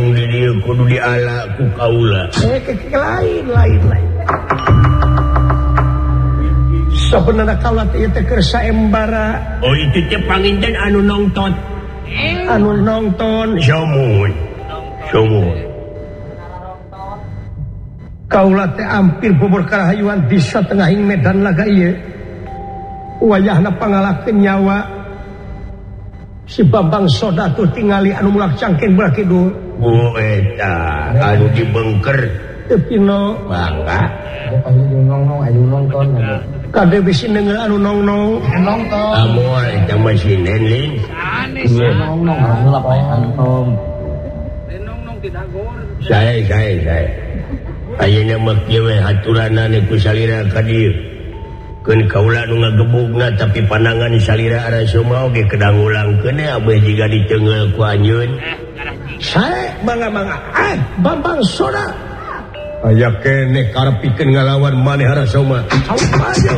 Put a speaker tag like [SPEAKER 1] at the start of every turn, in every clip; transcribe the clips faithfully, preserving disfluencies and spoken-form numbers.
[SPEAKER 1] ngomong di dieu kudu diala ku kaula.
[SPEAKER 2] Eh lain lain lain. Sebenarnya kaula teh teh keur saembara.
[SPEAKER 1] Oh itu teh panginten anu nongton.
[SPEAKER 2] Anu nongton
[SPEAKER 1] Samun. Samun.
[SPEAKER 2] Kaula teh ampir bobor karahayuan di satengahing medan laga ieu. Wayahna pangalakeun nyawa si Bambang Soda tuh tingali anu mulak cangkeng belah kidul.
[SPEAKER 1] Oh eta anu dibengker
[SPEAKER 2] teu pino
[SPEAKER 1] bangga.
[SPEAKER 3] Anu nong-nong anu nonton.
[SPEAKER 2] Kade bisi neungeul anu nong-nong.
[SPEAKER 3] Nonton.
[SPEAKER 1] Amor eta masih nenlin.
[SPEAKER 3] Sanes nong-nong heula poe antom.
[SPEAKER 4] Nong-nong tidak gor.
[SPEAKER 1] Saya saya saya. Ayeuna mah kieu we haturana ku salira ka dieu. Keun kaula nu ngagebugna tapi pandangan salira Arasoma oge kedang ulangkeun abeh jiga diteungeul ku anjeun.
[SPEAKER 2] Sae bangga-bangga. Eh Bambang Soda. Aya keneh karepikeun ngalawan maneh Arasoma. Saus maju.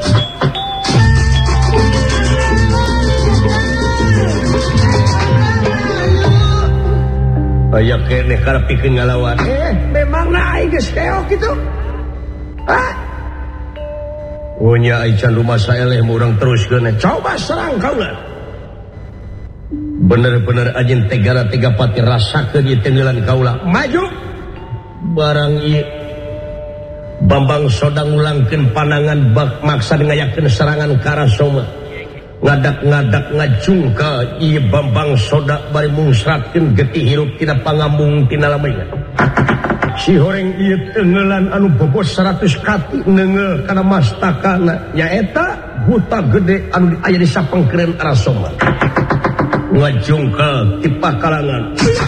[SPEAKER 2] Aya keneh karepikeun ngalawan. Eh memang na aing geus keok kitu. Hah? Punya Aican rumah saya leh urang teruskeun. Coba serang kaula. Bener-bener anjeun tegara tega pati rasakeun ieu tenggelan kaula. Maju. Barang ieu Bambang Soda ngulangkeun panangan bak maksa ngayakeun serangan ka Arasoma. Ngadak-ngadak ngajungka ieu Bambang Soda bari mungsratkeun getih hirup tina pangambung tina lamanya. Si horeng ieu tenggelan anu bobos seratus kati neungeul kana mastakana nyaeta buta gede anu aya di sapengkeureun Arasoma. Ngajungka ti pakalangan.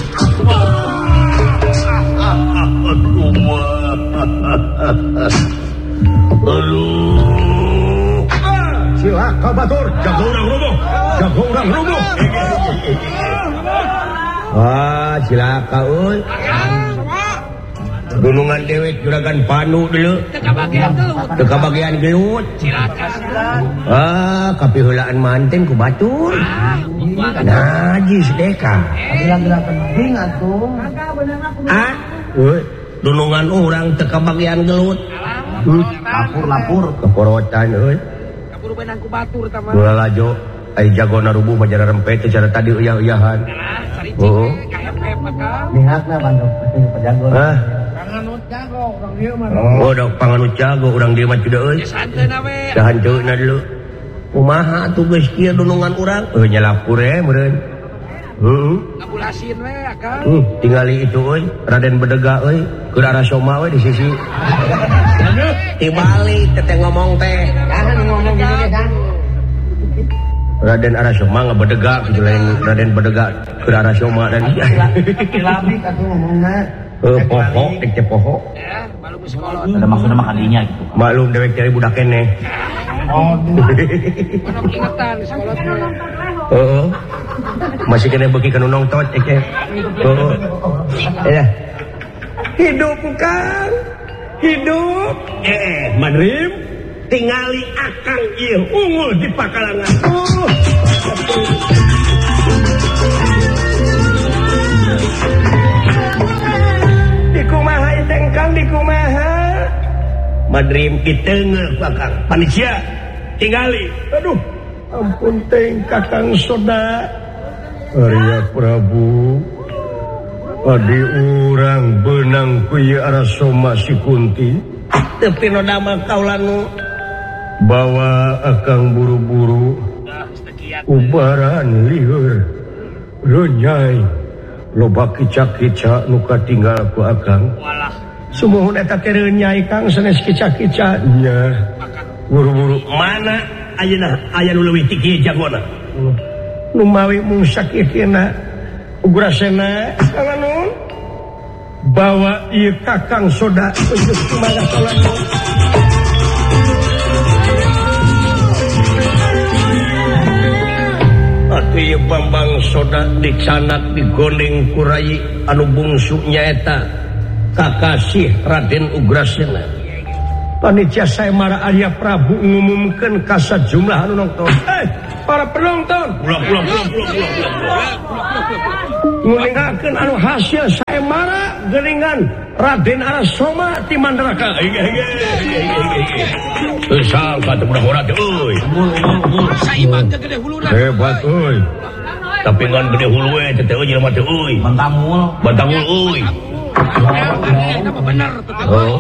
[SPEAKER 2] Aduh. Cilaka batur, jago urang rubuh. Jago urang rubuh. Wah, cilaka euy. Gunungan Dewek Juragan Panu dulu.
[SPEAKER 4] Teka bagian gelut.
[SPEAKER 1] Teka bagian gelut.
[SPEAKER 4] Cilaka.
[SPEAKER 1] Ah, kapiheulaan manten ku batur. Najis deka.
[SPEAKER 3] Bilang-bilang penting atuh.
[SPEAKER 1] Ah, euy, dunungan urang teka bagian gelut.
[SPEAKER 3] Lapur-lapur
[SPEAKER 1] keporotan euy.
[SPEAKER 4] Kapur benang ku batur tah mah.
[SPEAKER 1] Ulah lajo ai jagona rubuh mah jara rempet cara tadi uyah-uyahan. Oh.
[SPEAKER 4] Kayak maka.
[SPEAKER 3] lihatna bandung pejago.
[SPEAKER 1] Ah.
[SPEAKER 4] Panganut jago urang dieu mah.
[SPEAKER 1] Oh, dok panganut jago urang dieu mah teu euy.
[SPEAKER 4] Santeuna we.
[SPEAKER 1] Sahanteuna dulu. Kumaha atuh geus kieu dunungan urang? Euy nyalapur we meureun. Heeh.
[SPEAKER 4] Ngabulasin we akang.
[SPEAKER 1] Hmm, tingali itu euy, Raden Bedega euy, keur Arasoma we di sisi. Tibalik teteh ngomong teh.
[SPEAKER 3] Jangan ngomong gitu deh, Kang.
[SPEAKER 1] Raden Arasoma ngabedega gitu lain Raden Bedega keur Arasoma dan
[SPEAKER 3] Kilabik atuh ngomongna.
[SPEAKER 1] Eh poho, teh poho.
[SPEAKER 4] Ya, baru geus sekolah.
[SPEAKER 3] Ada maksudna mah kadinya gitu.
[SPEAKER 1] Maklum dewek cari budak keneh.
[SPEAKER 3] Oh,
[SPEAKER 4] Mana ingetan di sekolah teh.
[SPEAKER 1] Heeh. Masih kena bagi kanu nongtot cek. Heeh. Ya. Hidup Kang. Hidup. Eh, Madrim. Tingali akang ieu unggul di pakalangan. Oh. Di kumaha iteng Kang di kumaha? Madrim kiteungeuh Kakang. Panitia tingali. Aduh. Ampun teng Kakang Soda. Arya Prabu. Adi urang benang ku ieu Arasoma si Kunti. Teu pinoda mah kaula nu bawa akang buru-buru. Ubaran lieur. Renyai. Loba kica-kica nu katinggal ku akang.
[SPEAKER 4] Walah.
[SPEAKER 2] Sumuhun eta teh renyai Kang sanes kica-kica. Nya. Buru-buru mana ayeuna aya nu leuwih ti kieu jagona. Nu mawi mung sakitina ugrasena Kang anu bawa ieu Kakang Soda untuk kumaha kalana. Atuh ieu Bambang Soda dicanak digondeng ku rai anu bungsu nyaeta Kakasih Raden Ugrasena. panitia Sayembara Arya Prabu ngumumkeun ka sajumlah anu nonton. Eh, para penonton,
[SPEAKER 1] pulang pulang pulang pulang pulang.
[SPEAKER 2] nguningakeun anu hasil Sayembara geuningan Raden Arasoma ti Mandaraka.
[SPEAKER 1] Teu sangka teu budak teh euy.
[SPEAKER 4] Saimang teh gede huluna.
[SPEAKER 2] Hebat euy.
[SPEAKER 1] Tapi ngan gede hulu we teh teh jelema teh euy.
[SPEAKER 3] Bantangul.
[SPEAKER 1] Bantangul euy.
[SPEAKER 4] Nama bener tuh.
[SPEAKER 1] Oh.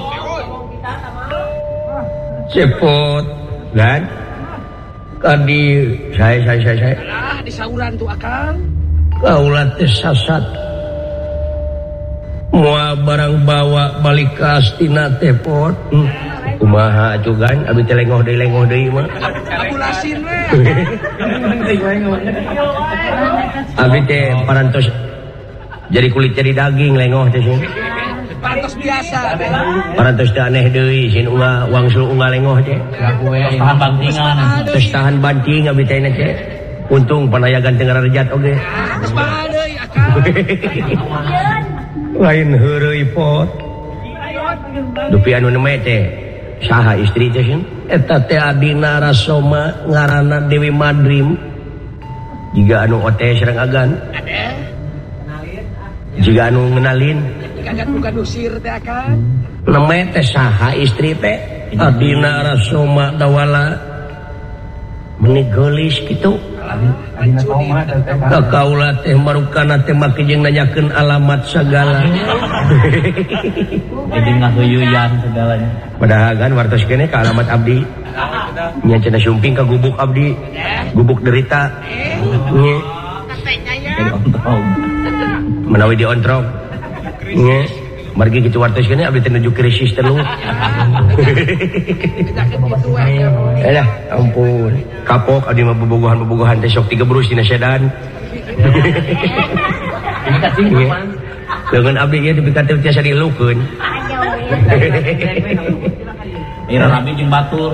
[SPEAKER 2] Cepot kan kadi saya saya saya saya
[SPEAKER 4] Lah di sauran tuh Akang.
[SPEAKER 2] kaula teh sasat moal barang bawa balik ka astina teh pot. Hmm. Kumaha atuh kan abi teh lengoh deui lengoh deui mah.
[SPEAKER 4] Abulasin we.
[SPEAKER 2] Abi teh parantos jadi kulit jadi daging lengoh teh sih.
[SPEAKER 4] Pantos biasa.
[SPEAKER 2] Parantos teh aneh deui sin unga wangsul unga lengoh teh.
[SPEAKER 3] Tahan bantingan.
[SPEAKER 2] Terus tahan banting abi teh teh. Untung panayagan teu ngarejat oge.
[SPEAKER 4] Geus bae deui Akang.
[SPEAKER 2] Lain heureuy pot. Dupi anu nemeh teh saha istri teh sih? Eta teh Adina Rasoma ngaranna Dewi Madrim. Jiga anu ote sareng agan.
[SPEAKER 4] Ade.
[SPEAKER 2] Jiga anu ngenalin.
[SPEAKER 4] Kagat bukan usir teh Akang.
[SPEAKER 2] Nemeh teh saha istri teh? Adina Rasoma Dawala. Meni geulis kitu. Kaula teh marukana teh make jeung nanyakeun alamat sagala.
[SPEAKER 3] Jadi ngahuyuyan segalanya.
[SPEAKER 2] Padahal kan wartos kene ka alamat abdi. Nya cenah sumping ka gubuk abdi. Gubuk derita. Nya
[SPEAKER 3] Jadi ontong.
[SPEAKER 2] menawi diontrok. Nya margi kitu wartos kene abdi teh nuju krisis telu. Eh dah, ampun. Kapok abdi mah bobogohan-bobogohan teh sok tiga brus dina sedan.
[SPEAKER 3] Ini kasih kapan?
[SPEAKER 2] Leungeun abdi ge tepi ka teu tiasa dilukeun.
[SPEAKER 3] Ira rami jeung batur.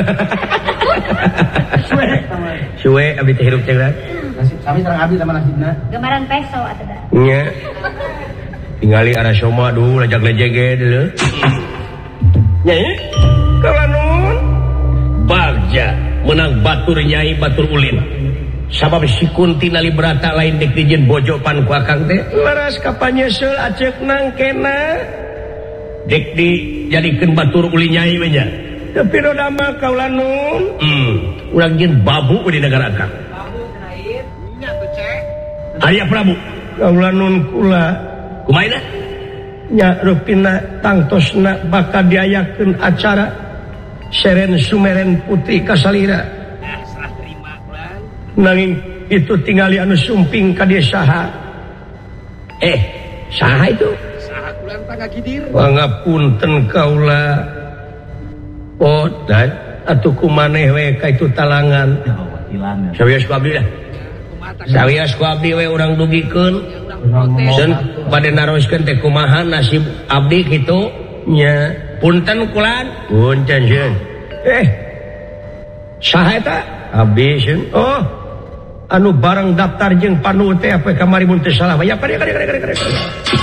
[SPEAKER 2] Suwe abdi teh hirup cenah.
[SPEAKER 3] Kami sareng abdi sama nasibna.
[SPEAKER 5] Gemaran peso atuh da.
[SPEAKER 2] Nya. Tingali Arasoma duh lajag-lejeg ge deuleu. Nya kaula nuhun. Bagja menang batur nyai batur ulin. Sabab si Kunti nalibrata lain dek dijieun bojo pan ku akang teh. Leres ka panyeusel aceuk nangkena. Dek dijadikeun batur ulin nyai we nya. Tapi roda mah kaula nuhun. Hmm, urang jieun babu di negara akang.
[SPEAKER 4] Nya tuh cek.
[SPEAKER 2] Arya Prabu. Kaula nuhun kula. Kumaina? Nya rupina tangtosna bakal diayakeun acara Seren Sumeren Putri Kasalira.
[SPEAKER 4] Nah, serah terima bulan.
[SPEAKER 2] Nanging itu tinggali anu sumping ka dieu saha? Eh, saha itu?
[SPEAKER 4] Saha bulan tangga gidir.
[SPEAKER 2] Pangapunten kaula. Oh, dan atuh kumaneh we ka itu talangan.
[SPEAKER 3] Wakilan ya.
[SPEAKER 2] Sawias ku abdi dah.
[SPEAKER 4] Kumata
[SPEAKER 2] Sawias ku abdi we urang dugikeun.
[SPEAKER 4] urang protes.
[SPEAKER 2] Sen bade naroskeun teh kumaha nasib abdi kitu nya punten kulan punten sieun eh saha eta abdi sieun oh anu bareng daftar jeung panu teh apa kamari mun teu salah ya kade kade kade kade